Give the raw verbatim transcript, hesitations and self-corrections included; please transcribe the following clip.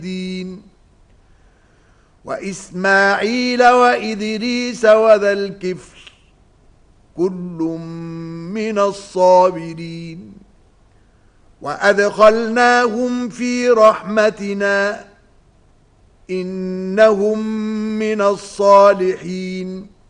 الدين وإسماعيل وإدريس وذا الكفل كل من الصابرين وأدخلناهم في رحمتنا إنهم من الصالحين